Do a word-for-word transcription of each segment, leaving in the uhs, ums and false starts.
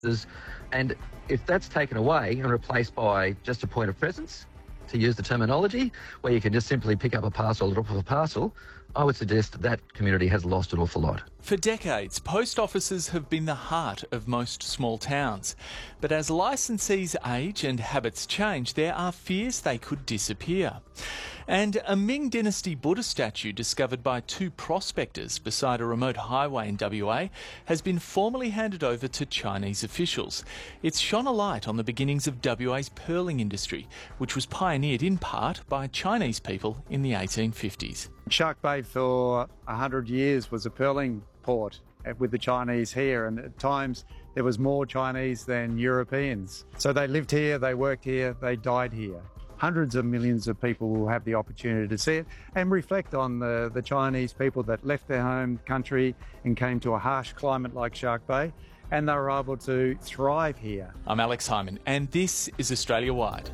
And if that's taken away and replaced by just a point of presence, to use the terminology, where you can just simply pick up a parcel or drop off a parcel, I would suggest that that community has lost an awful lot. For decades, post offices have been the heart of most small towns. But as licensees age and habits change, there are fears they could disappear. And a Ming Dynasty Buddha statue discovered by two prospectors beside a remote highway in W A has been formally handed over to Chinese officials. It's shone a light on the beginnings of W A's pearling industry, which was pioneered in part by Chinese people in the eighteen fifties. Shark Bay for one hundred years was a pearling port with the Chinese here, and at times there was more Chinese than Europeans. So they lived here, they worked here, they died here. Hundreds of millions of people will have the opportunity to see it and reflect on the, the Chinese people that left their home country and came to a harsh climate like Shark Bay, and they were able to thrive here. I'm Alex Hyman, and this is Australia Wide.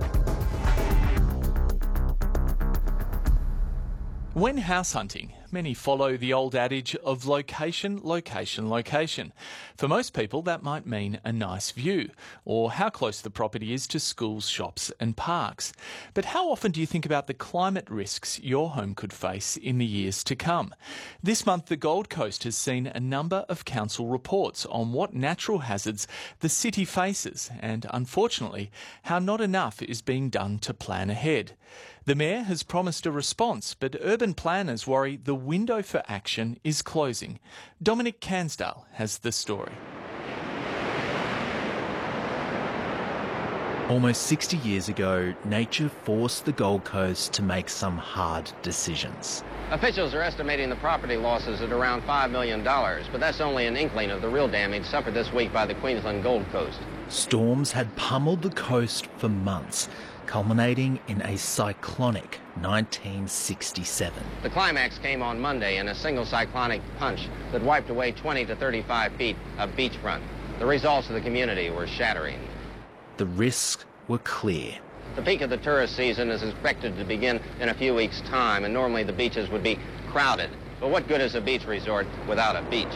When house hunting, many follow the old adage of location, location, location. For most people, that might mean a nice view, or how close the property is to schools, shops and parks. But how often do you think about the climate risks your home could face in the years to come? This month, the Gold Coast has seen a number of council reports on what natural hazards the city faces, and unfortunately, how not enough is being done to plan ahead. The Mayor has promised a response, but urban planners worry the window for action is closing. Dominic Cansdale has the story. Almost sixty years ago, nature forced the Gold Coast to make some hard decisions. Officials are estimating the property losses at around five million dollars, but that's only an inkling of the real damage suffered this week by the Queensland Gold Coast. Storms had pummeled the coast for months, culminating in a cyclonic nineteen sixty-seven. The climax came on Monday in a single cyclonic punch that wiped away twenty to thirty-five feet of beachfront. The results of the community were shattering. The risks were clear. The peak of the tourist season is expected to begin in a few weeks' time, and normally the beaches would be crowded. But what good is a beach resort without a beach?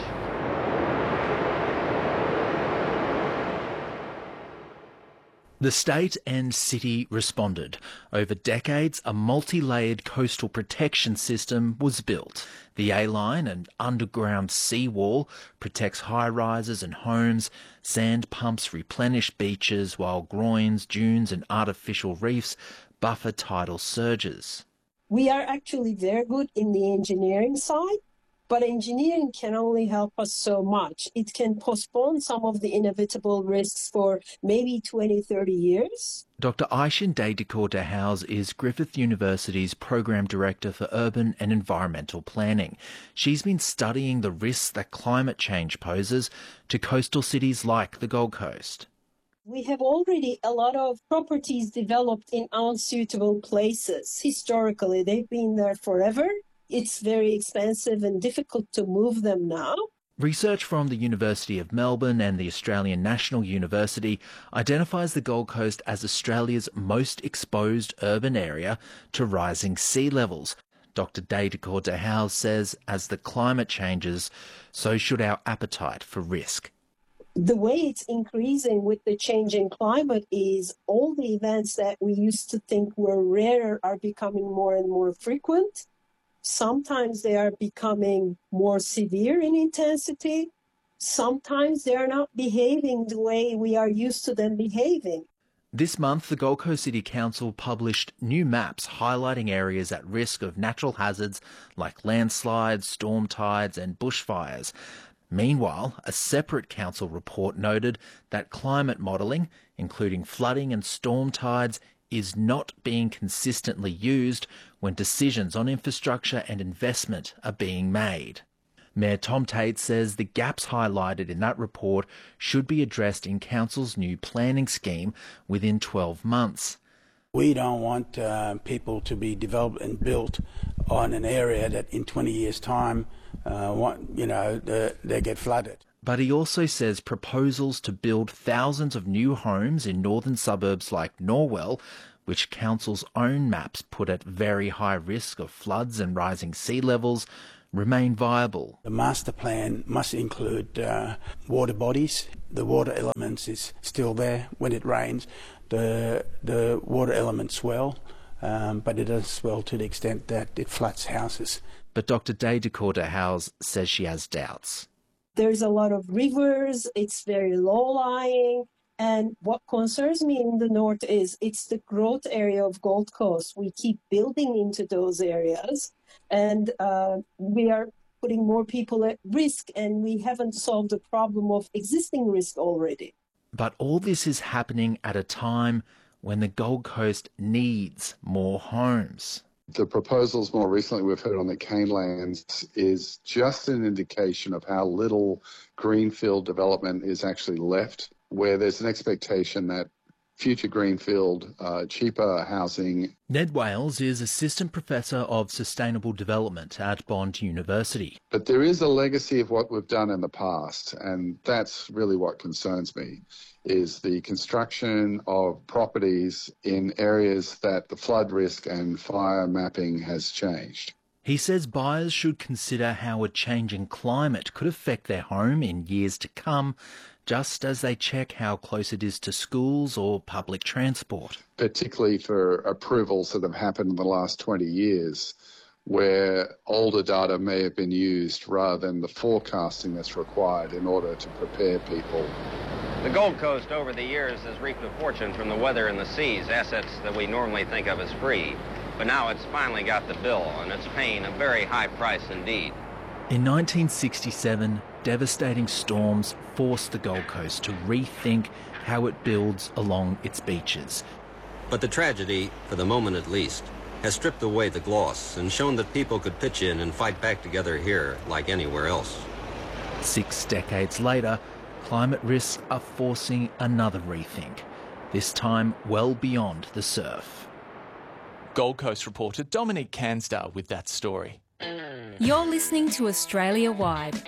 The state and city responded. Over decades, a multi-layered coastal protection system was built. The A-line, an underground seawall, protects high-rises and homes. Sand pumps replenish beaches, while groins, dunes and artificial reefs buffer tidal surges. We are actually very good in the engineering side, but engineering can only help us so much. It can postpone some of the inevitable risks for maybe twenty, thirty years. Doctor Aishin Dedekur-Dehaus is Griffith University's Program Director for Urban and Environmental Planning. She's been studying the risks that climate change poses to coastal cities like the Gold Coast. We have already a lot of properties developed in unsuitable places. Historically, they've been there forever. It's very expensive and difficult to move them now. Research from the University of Melbourne and the Australian National University identifies the Gold Coast as Australia's most exposed urban area to rising sea levels. Doctor Dedekur-Dehaus says as the climate changes, so should our appetite for risk. The way it's increasing with the changing climate is all the events that we used to think were rare are becoming more and more frequent. Sometimes they are becoming more severe in intensity. Sometimes they are not behaving the way we are used to them behaving. This month, the Gold Coast City Council published new maps highlighting areas at risk of natural hazards like landslides, storm tides and bushfires. Meanwhile, a separate council report noted that climate modelling, including flooding and storm tides, is not being consistently used when decisions on infrastructure and investment are being made. Mayor Tom Tate says the gaps highlighted in that report should be addressed in Council's new planning scheme within twelve months. We don't want uh, people to be developed and built on an area that in twenty years' time, uh, want, you know, the, they get flooded. But he also says proposals to build thousands of new homes in northern suburbs like Norwell, which Council's own maps put at very high risk of floods and rising sea levels, remain viable. The master plan must include uh, water bodies. The water elements is still there when it rains. The, the water elements swell, um, but it does swell to the extent that it floods houses. But Doctor Day-Decourter-Howes says she has doubts. There's a lot of rivers, it's very low-lying, and what concerns me in the north is it's the growth area of Gold Coast. We keep building into those areas, and uh, we are putting more people at risk, and we haven't solved the problem of existing risk already. But all this is happening at a time when the Gold Coast needs more homes. The proposals more recently we've heard on the Canelands is just an indication of how little greenfield development is actually left, where there's an expectation that future greenfield, uh, cheaper housing. Ned Wales is Assistant Professor of Sustainable Development at Bond University. But there is a legacy of what we've done in the past, and that's really what concerns me, is the construction of properties in areas that the flood risk and fire mapping has changed. He says buyers should consider how a changing climate could affect their home in years to come, just as they check how close it is to schools or public transport. Particularly for approvals that have happened in the last twenty years, where older data may have been used rather than the forecasting that's required in order to prepare people. The Gold Coast over the years has reaped a fortune from the weather and the seas, assets that we normally think of as free. But now it's finally got the bill, and it's paying a very high price indeed. In nineteen sixty-seven, devastating storms forced the Gold Coast to rethink how it builds along its beaches. But the tragedy, for the moment at least, has stripped away the gloss and shown that people could pitch in and fight back together here like anywhere else. Six decades later, climate risks are forcing another rethink, this time well beyond the surf. Gold Coast reporter Dominic Cansdale with that story. You're listening to Australia Wide.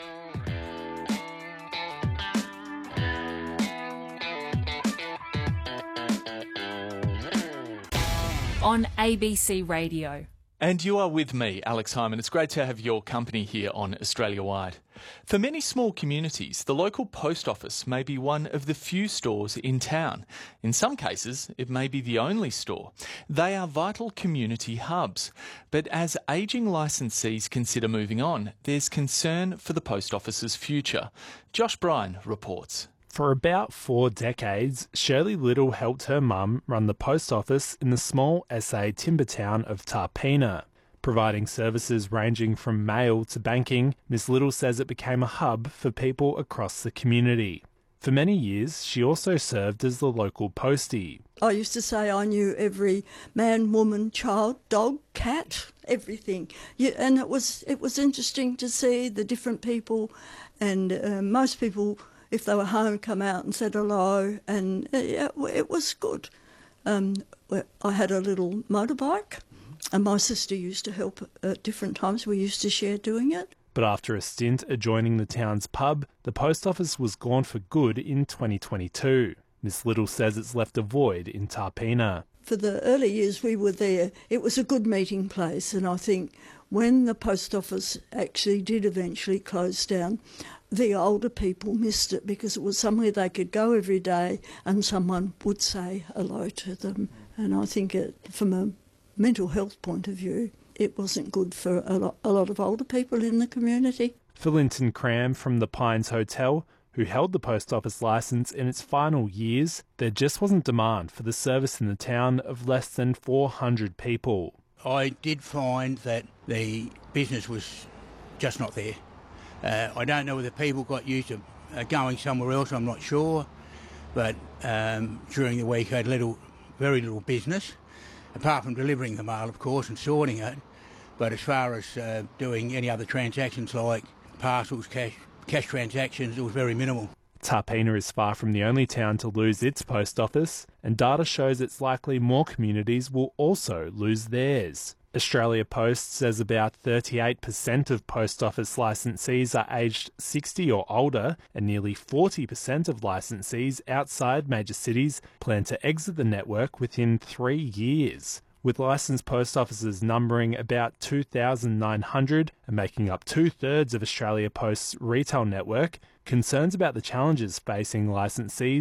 On A B C Radio. And you are with me, Alex Hyman. It's great to have your company here on Australia Wide. For many small communities, the local post office may be one of the few stores in town. In some cases, it may be the only store. They are vital community hubs. But as ageing licensees consider moving on, there's concern for the post office's future. Josh Bryan reports. For about four decades, Shirley Little helped her mum run the post office in the small S A timber town of Tarpeena. Providing services ranging from mail to banking, Miss Little says it became a hub for people across the community. For many years, she also served as the local postie. I used to say I knew every man, woman, child, dog, cat, everything. Yeah, and it was it was interesting to see the different people, and uh, most people, if they were home, come out and said hello, and it, it was good. Um, I had a little motorbike, and my sister used to help at different times. We used to share doing it. But after a stint adjoining the town's pub, the post office was gone for good in twenty twenty-two. Miss Little says it's left a void in Tarpeena. For the early years we were there, it was a good meeting place, and I think when the post office actually did eventually close down, the older people missed it because it was somewhere they could go every day and someone would say hello to them. And I think it, from a mental health point of view, it wasn't good for a lot, a lot of older people in the community. For Linton Cram from the Pines Hotel, who held the post office licence in its final years, there just wasn't demand for the service in the town of less than four hundred people. I did find that the business was just not there. Uh, I don't know whether people got used to uh, going somewhere else, I'm not sure, but um, during the week I had little, very little business, apart from delivering the mail, of course, and sorting it. But as far as uh, doing any other transactions like parcels, cash, cash transactions, it was very minimal. Tarpeena is far from the only town to lose its post office, and data shows it's likely more communities will also lose theirs. Australia Post says about thirty-eight percent of post office licensees are aged sixty or older, and nearly forty percent of licensees outside major cities plan to exit the network within three years. With licensed post offices numbering about two thousand nine hundred and making up two-thirds of Australia Post's retail network, concerns about the challenges facing licensees